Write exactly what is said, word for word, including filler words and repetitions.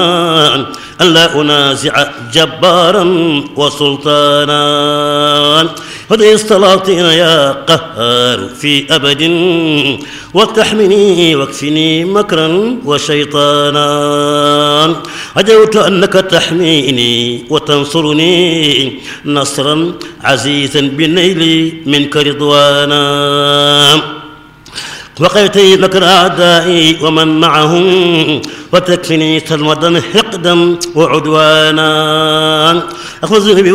أن لا أنازع جبارا وسلطانا هذه السلاطين يا قهار في أبد وتحمني واكفني مكرا وشيطانا عجوت أنك تحميني وتنصرني نصرا عزيزا بالنيل منك رضوانا وقيتي مكر أعدائي ومن معهم وتكفني سلمدا حقدا وعدوانا أخذ